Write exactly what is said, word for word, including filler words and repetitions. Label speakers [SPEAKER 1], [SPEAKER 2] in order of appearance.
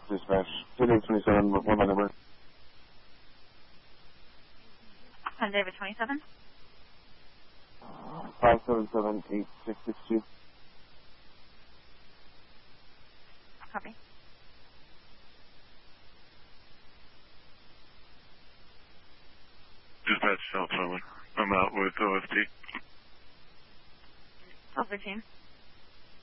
[SPEAKER 1] dispatch. ten eight twenty-seven, one my number.
[SPEAKER 2] ten David twenty-seven.
[SPEAKER 1] five seven seven eight six six two.
[SPEAKER 2] Copy.
[SPEAKER 3] Dispatch, South Island. I'm out with O S T.
[SPEAKER 2] twelve thirteen.